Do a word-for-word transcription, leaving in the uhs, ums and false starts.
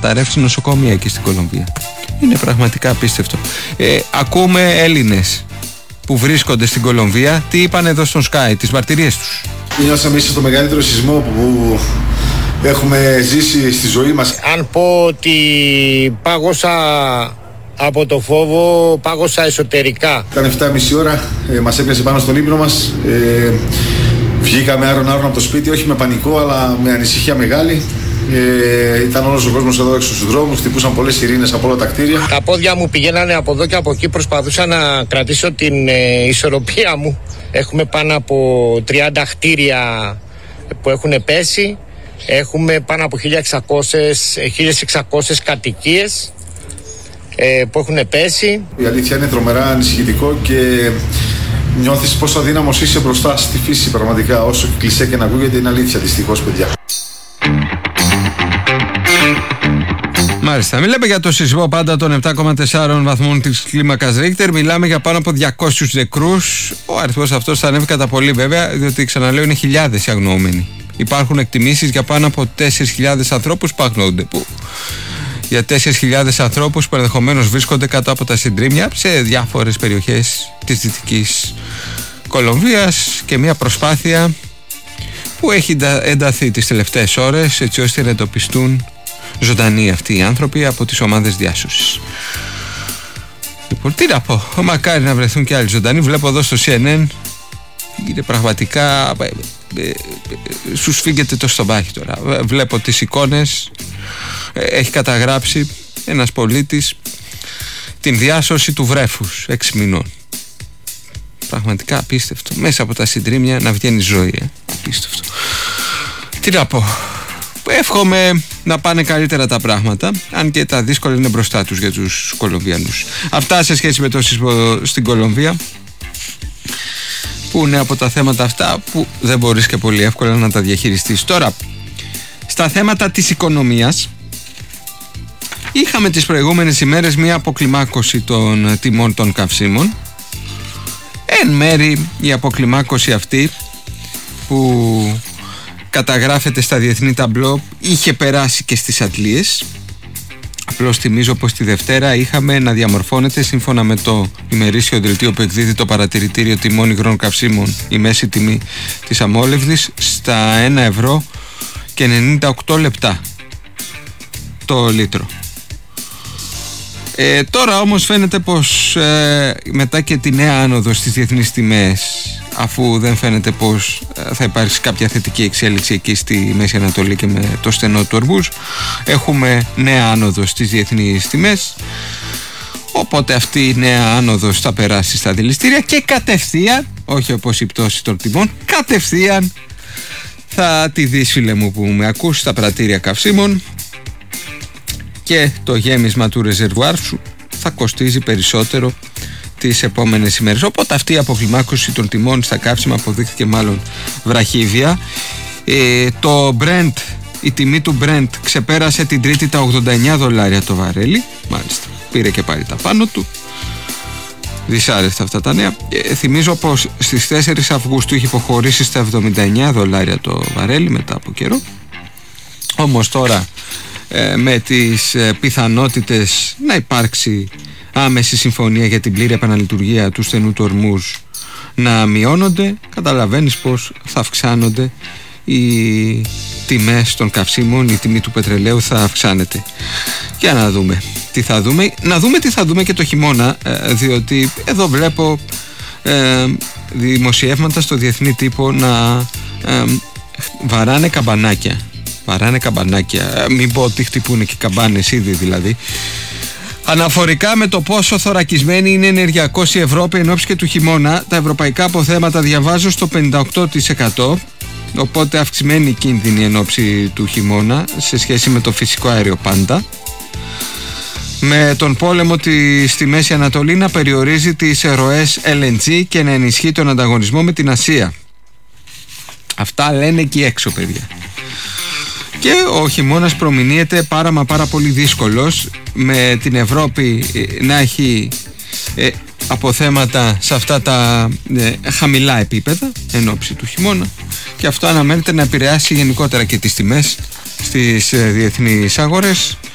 καταρρεύσει νοσοκομεία εκεί στην Κολομβία. Είναι πραγματικά απίστευτο. Ε, ακούμε Έλληνες που βρίσκονται στην Κολομβία τι είπαν εδώ στον Sky, τις μαρτυρίες τους. Νιώσαμε ίσως το μεγαλύτερο σεισμό που έχουμε ζήσει στη ζωή μας. Αν πω ότι πάγωσα από το φόβο, πάγωσα εσωτερικά. Ήταν εφτά και μισή ώρα, ε, μας έπιασε πάνω στον ύπνο μας. Ε, βγήκαμε άρον-άρον από το σπίτι, όχι με πανικό αλλά με ανησυχία μεγάλη. Ε, ήταν όλος ο κόσμος εδώ έξω στους δρόμους, χτυπούσαν πολλές σιρήνες από όλα τα κτίρια. Τα πόδια μου πηγαίνανε από εδώ και από εκεί, προσπαθούσα να κρατήσω την ε, ισορροπία μου. Έχουμε πάνω από τριάντα κτίρια που έχουν πέσει. Έχουμε πάνω από χίλιες εξακόσιες κατοικίες ε, που έχουν πέσει. Η αλήθεια είναι τρομερά ανησυχητικό και νιώθεις πόσο αδύναμος είσαι μπροστά στη φύση πραγματικά. Όσο κλισέ και να ακούγεται, είναι αλήθεια δυστυχώς, παιδιά. Μάλιστα, μιλάμε για το σεισμό πάντα των επτά κόμμα τέσσερα βαθμών της κλίμακας Ρίχτερ. Μιλάμε για πάνω από διακόσιους νεκρούς. Ο αριθμός αυτός θα ανέβει κατά πολύ βέβαια, διότι ξαναλέω είναι χιλιάδες οι αγνοούμενοι. Υπάρχουν εκτιμήσεις για πάνω από τέσσερις χιλιάδες ανθρώπους που αγνοούνται. Που για τέσσερις χιλιάδες ανθρώπους που ενδεχομένως βρίσκονται κάτω από τα συντρίμμια σε διάφορες περιοχές της Δυτικής Κολομβίας, και μια προσπάθεια που έχει ενταθεί τις τελευταίες ώρες έτσι ώστε να εντοπιστούν ζωντανοί αυτοί οι άνθρωποι από τις ομάδες διάσωσης. Λοιπόν, τι να πω, μακάρι να βρεθούν και άλλοι ζωντανοί. Βλέπω εδώ στο σι εν εν, είναι πραγματικά ε, ε, ε, σου σφίγγεται το στομάχι τώρα. Βλέπω τις εικόνες. ε, έχει καταγράψει ένας πολίτης την διάσωση του βρέφους έξι μηνών. Πραγματικά απίστευτο. Μέσα από τα συντρίμμια να βγαίνει ζωή. ε. Απίστευτο. Τι να πω, εύχομαι να πάνε καλύτερα τα πράγματα, αν και τα δύσκολα είναι μπροστά τους για τους Κολομβιανούς. Αυτά σε σχέση με το σεισμό στην Κολομβία, που είναι από τα θέματα αυτά που δεν μπορείς και πολύ εύκολα να τα διαχειριστείς. Τώρα, στα θέματα της οικονομίας, είχαμε τις προηγούμενες ημέρες μια αποκλιμάκωση των τιμών των καυσίμων. Εν μέρη η αποκλιμάκωση αυτή που καταγράφεται στα διεθνή ταμπλό είχε περάσει και στις αντλίες. Απλώς θυμίζω πως τη Δευτέρα είχαμε να διαμορφώνεται σύμφωνα με το ημερήσιο δελτίο που εκδίδει το παρατηρητήριο τιμών υγρών καυσίμων η μέση τιμή της αμόλευδης στα ένα ευρώ και ενενήντα οκτώ λεπτά το λίτρο. Ε, τώρα όμως φαίνεται πως ε, μετά και τη νέα άνοδο στις διεθνείς τιμές, αφού δεν φαίνεται πως ε, θα υπάρξει κάποια θετική εξέλιξη εκεί στη Μέση Ανατολή και με το στενό του Ορμούζ, έχουμε νέα άνοδο στις διεθνείς τιμές, οπότε αυτή η νέα άνοδος θα περάσει στα δηληστήρια και κατευθείαν, όχι όπως η πτώση των τιμών, κατευθείαν θα τη δεις, φίλε μου που με ακούς, στα πρατήρια καυσίμων, και το γέμισμα του ρεζερβουάρ σου θα κοστίζει περισσότερο τις επόμενες ημέρες. Οπότε αυτή η αποκλιμάκωση των τιμών στα καύσιμα αποδείχθηκε μάλλον βραχύβια. Ε, το Brent, η τιμή του Brent ξεπέρασε την Τρίτη τα ογδόντα εννιά δολάρια το βαρέλι. Μάλιστα, πήρε και πάλι τα πάνω του. Δυσάρεστα αυτά τα νέα. Ε, θυμίζω πως στις τέσσερις Αυγούστου είχε υποχωρήσει στα εβδομήντα εννιά δολάρια το βαρέλι μετά από καιρό. Όμως τώρα, με τις πιθανότητες να υπάρξει άμεση συμφωνία για την πλήρη επαναλειτουργία του στενού του Ορμούζ να μειώνονται, καταλαβαίνεις πως θα αυξάνονται οι τιμές των καυσίμων, η τιμή του πετρελαίου θα αυξάνεται. Για να δούμε τι θα δούμε, να δούμε τι θα δούμε και το χειμώνα, διότι εδώ βλέπω ε, δημοσιεύματα στο διεθνή τύπο να ε, βαράνε καμπανάκια. Βαράνε καμπανάκια, μην πω ότι χτυπούν και καμπάνες ήδη δηλαδή, αναφορικά με το πόσο θωρακισμένη είναι ενεργειακώς η Ευρώπη εν ώψη και του χειμώνα. Τα ευρωπαϊκά αποθέματα διαβάζω στο πενήντα οκτώ τοις εκατό, οπότε αυξημένη κίνδυνη εν ώψη του χειμώνα σε σχέση με το φυσικό αέριο πάντα, με τον πόλεμο τη, στη Μέση Ανατολή να περιορίζει τις ροές ελ εν τζι και να ενισχύει τον ανταγωνισμό με την Ασία. Αυτά λένε εκεί έξω, παιδιά. Και ο χειμώνας προμηνύεται πάρα μα πάρα πολύ δύσκολος, με την Ευρώπη να έχει ε, αποθέματα σε αυτά τα ε, χαμηλά επίπεδα εν ώψη του χειμώνα, και αυτό αναμένεται να επηρεάσει γενικότερα και τις τιμές στις ε, διεθνείς αγορές.